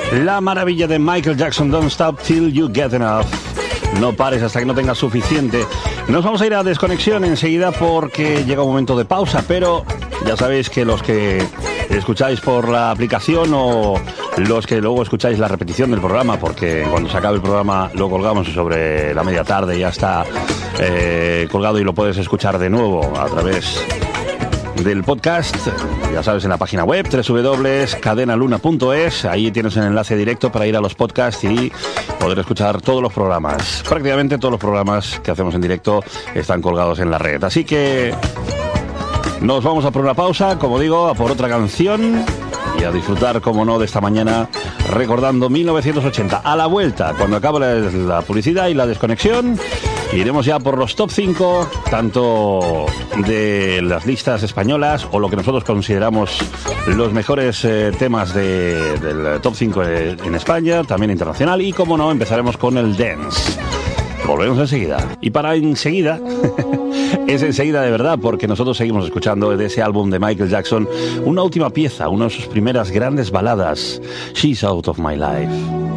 La maravilla de Michael Jackson, Don't Stop Till You Get Enough. No pares hasta que no tengas suficiente. Nos vamos a ir a desconexión enseguida porque llega un momento de pausa, pero ya sabéis que los que escucháis por la aplicación o los que luego escucháis la repetición del programa, porque cuando se acabe el programa lo colgamos sobre la media tarde, ya está colgado y lo puedes escuchar de nuevo a través del podcast, ya sabes, en la página web www.cadenaluna.es. Ahí tienes el enlace directo para ir a los podcasts y poder escuchar todos los programas. Prácticamente todos los programas que hacemos en directo están colgados en la red. Así que nos vamos a por una pausa, como digo, a por otra canción y a disfrutar, como no, de esta mañana recordando 1980. A la vuelta, cuando acabe la publicidad y la desconexión, iremos ya por los top 5, tanto de las listas españolas o lo que nosotros consideramos los mejores temas del top 5 en España, también internacional, y como no, empezaremos con el dance. Volvemos enseguida. Y para enseguida, es enseguida de verdad, porque nosotros seguimos escuchando de ese álbum de Michael Jackson una última pieza, una de sus primeras grandes baladas, She's Out of My Life.